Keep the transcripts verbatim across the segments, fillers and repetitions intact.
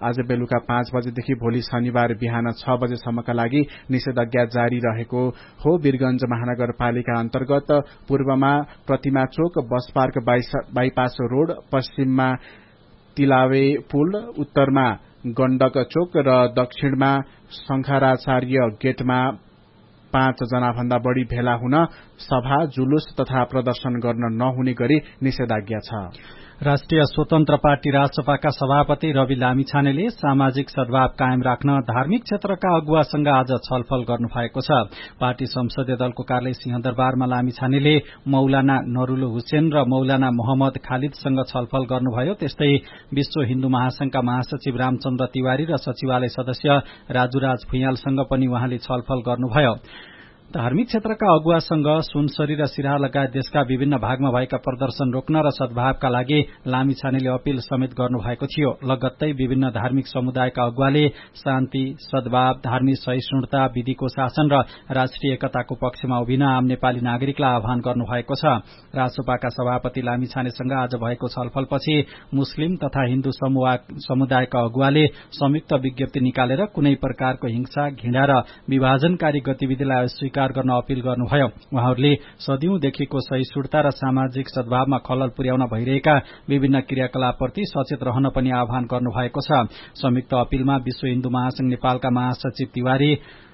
आज बेलुका पाँच बजेदेखि भोलि शनिबार बिहान छ बजेसम्मका लागि निषेधाज्ञा जारी रहेको हो। वीरगंज महानगरपालिका अन्तर्गत पूर्वमा प्रतिमा चोक, बस पार्क बाइपास रोड, पश्चिममा तिलावे पुल, उत्तरमा गण्डक चोक र दक्षिणमा शंकराचार्य गेटमा पाँच जना भन्दा बढ़ी भेला हुन, सभा, जुलूस तथा प्रदर्शन गर्न नहुने गरी निषेधाज्ञा छ। राष्ट्रिय स्वतन्त्र पार्टी राजसपाका सभापति रवि लामिछानेले सामाजिक सद्भाव कायम राख्न धार्मिक क्षेत्रका अगुवासँग आज छलफल गर्नु भएको छ। पार्टी संसदीय दलको कार्यालय सिंहदरबारमा लामिछानेले मौलाना नरूल हुसेन र मौलाना मोहम्मद खालिदसँग छलफल गर्नुभयो। त्यस्तै विश्व हिन्दू महासंघका महासचिव रामचन्द्र तिवारी र सचिवालय सदस्य राजुराज भुइयालसँग पनि उहाँले छलफल गर्नुभयो। धार्मिक क्षेत्रका अगुवासँग सुनसरी र सिराहा लगायत देशका विभिन्न भागमा भएका प्रदर्शन रोक्न र सद्भावका लागि लामिछानेले अपील समेत गर्नुभएको थियो। लगत्तै विभिन्न धार्मिक समुदायका अगुवाले शान्ति, सद्भाव, धार्मिक सहिष्णुता, विधिको शासन र राष्ट्रिय एकताको पक्षमा उभिन आम नेपाली नागरिकलाई आह्वान गर्नुभएको छ। राजसपाका सभापति लामिछानेसँग आज भएको छलफलपछि मुस्लिम तथा हिन्दू समुदायका अगुवाले संयुक्त विज्ञप्ति निकालेर कुनै प्रकारको हिंसा, घृणा र विभाजनकारी गतिविधिलाई अस्वीकार गर्न अपील गर्नुभयो। उहाँहरूले सदियौंदेखिको सहिष्णुता र सामाजिक सद्भावमा खलल पुर्याउन भइरहेका विभिन्न क्रियाकलापप्रति सचेत रहन पनि आह्वान गर्नुभएको छ। संयुक्त अपीलमा विश्व हिन्दू महासंघ नेपालका महासचिव तिवारी,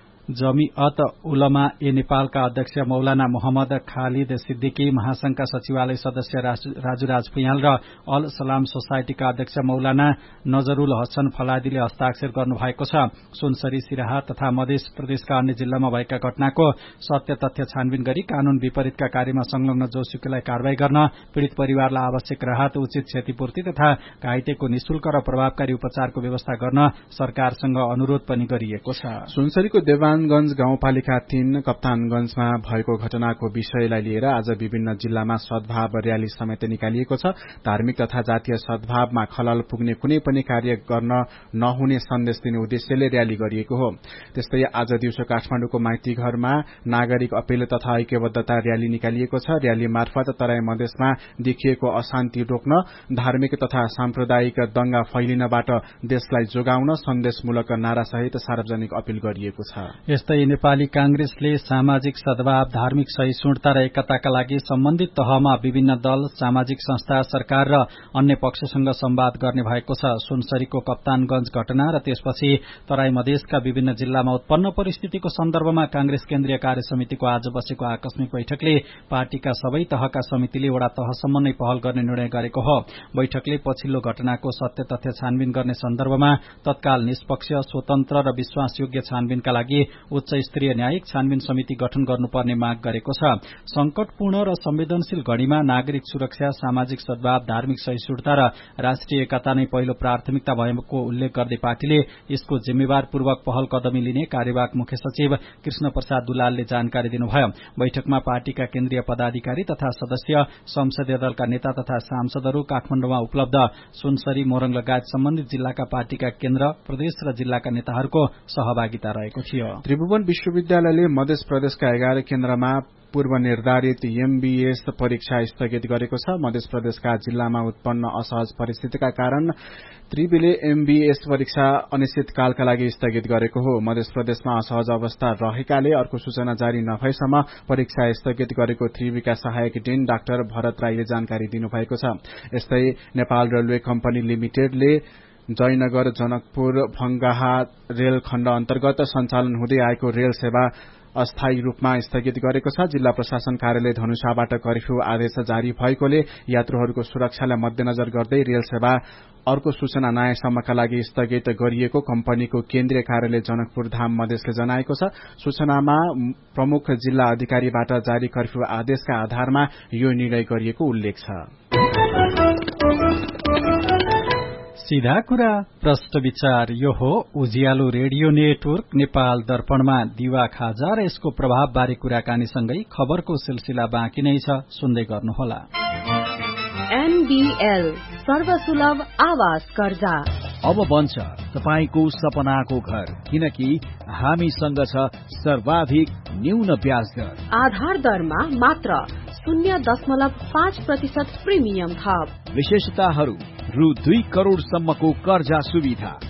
जमिअत उलमा ए नेपालका अध्यक्ष मौलाना मोहम्मद खालिद सिद्दिकी, महासंघका सचिवालय सदस्य राजुराज भुइयाल र अल सलाम सोसाइटीका अध्यक्ष मौलाना नजरुल हसन फलादीले हस्ताक्षर गर्नुभएको छ। सुनसरी, सिराहा तथा मध्य प्रदेशका अन्य जिल्लामा भएका घटनाको सत्य तथ्य छानबिन गरी कानून विपरीतका कार्यमा संलग्न जोसुकैलाई कारवाही गर्न, पीड़ित परिवारलाई आवश्यक राहत, उचित क्षतिपूर्ति तथा घाइतेको निशुल्क र प्रभावकारी उपचारको व्यवस्था गर्न सरकारसँग अनुरोध पनि गरिएको छ। सुनसरीको देवान गंज गाउँपालिका तीन कप्तानगंजमा भएको घटनाको विषयलाई लिएर आज विभिन्न जिल्लामा सद्भाव रयाली समेत निकालिएको छ। धार्मिक तथा जातीय सद्भावमा खलल पुग्ने कुनै पनि कार्य गर्न नहुने सन्देश दिने उद्देश्यले रयाली गरिएको हो। त्यस्तै आज दिउँसो काठमाडौँको माइतीघरमा नागरिक अपील तथा ऐक्यबद्धता रयाली निकालिएको छ। रयाली मार्फत तराई मधेसमा देखिएको अशान्ति रोक्न, धार्मिक तथा साम्प्रदायिक दंगा फैलिनबाट देशलाई जोगाउन सन्देशमूलक नारासहित सार्वजनिक अपील गरिएको छ। यस्तै नेपाली कांग्रेसले सामाजिक सद्भाव, धार्मिक सहिष्णुता र एकताका लागि सम्बन्धित तहमा विभिन्न दल, सामाजिक संस्था, सरकार र अन्य पक्षसँग संवाद गर्ने भएको छ। सुनसरीको कप्तानगंज घटना र त्यसपछि तराई मधेसका विभिन्न जिल्लामा उत्पन्न परिस्थितिको सन्दर्भमा कांग्रेस केन्द्रीय कार्य समितिको आज बसेको आकस्मिक बैठकले पार्टीका सबै तहका समितिले वडा तहसम्म नै पहल गर्ने निर्णय गरेको हो। बैठकले पछिल्लो घटनाको सत्य तथ्य छानबिन गर्ने सन्दर्भमा तत्काल निष्पक्ष, स्वतन्त्र र विश्वासयोग्य छानबिनका लागि उच्च स्तरीय न्यायिक छानबिन समिति गठन गर्नुपर्ने माग गरेको छ। संकटपूर्ण र संवेदनशील घड़ीमा नागरिक सुरक्षा, सामाजिक सद्भाव, धार्मिक सहिष्णुता र राष्ट्रिय एकता नै पहिलो प्राथमिकता भएको उल्लेख गर्दै पार्टीले यसको जिम्मेवारपूर्वक पहल कदमी लिने कार्यवाहक मुख्य सचिव कृष्ण प्रसाद दुलालले जानकारी दिनुभयो। बैठकमा पार्टीका केन्द्रीय पदाधिकारी तथा सदस्य, संसदीय दलका नेता तथा सांसदहरू काठमाडौँमा उपलब्ध सुनसरी, मोरङ लगायत सम्बन्धित जिल्लाका पार्टीका केन्द्र, प्रदेश र जिल्लाका नेताहरूको सहभागिता रहेको थियो। त्रिभुवन विश्वविद्यालयले मध्य प्रदेशका एघार केन्द्रमा पूर्व निर्धारित एमबीएस परीक्षा स्थगित गरेको छ। मध्य प्रदेशका जिल्लामा उत्पन्न असहज परिस्थितिका कारण त्रिवीले एमबीएस परीक्षा अनिश्चितकालका लागि स्थगित गरेको हो। मध्य प्रदेशमा असहज अवस्था रहेकाले अर्को सूचना जारी नभएसम्म परीक्षा स्थगित गरेको त्रिवीका सहायक डीन डाक्टर भरत राईले जानकारी दिनुभएको छ। यस्तै Nepal railway company लिमिटेडले Jaynagar, Janakpur, Bhangaha rail खण्ड अन्तर्गत सञ्चालन हुँदै आएको रेल सेवा अस्थायी रूपमा स्थगित गरेको छ। जिल्ला प्रशासन कार्यालय धनुषाबाट कर्फ्यू आदेश जारी भएकोले यात्रुहरूको सुरक्षालाई मध्यनजर गर्दै रेल सेवा अर्को सूचना नआएसम्मका लागि स्थगित गरिएको कम्पनीको केन्द्रीय कार्यालय जनकपुर धाम मधेसले जनाएको छ। सूचनामा प्रमुख जिल्ला अधिकारीबाट जारी कर्फ्यू आदेशका आधारमा यो निर्णय गरिएको उल्लेख छ। सीधा कुरा, प्रश्न विचार, यो हो उज्यालो रेडियो नेटवर्क नेपाल दर्पणमा दिवा खाजा र यसको प्रभावबारे कुराकानीसँगै खबरको सिलसिला बाँकी नै छ, सुन्दै गर्नुहोला। एनबीएल सर्वसुलभ आवास कर्जा अब बन्छ तपाईको सपनाको घर, किनकि हामीसँग छ सर्वाधिक न्यून ब्याज दर। आधार दरमा मात्र शून्य दशमलव पाँच प्रतिशत प्रिमियम थप। विशेषताहरू रु दुई करोड़सम्मको कर्जा सुविधा।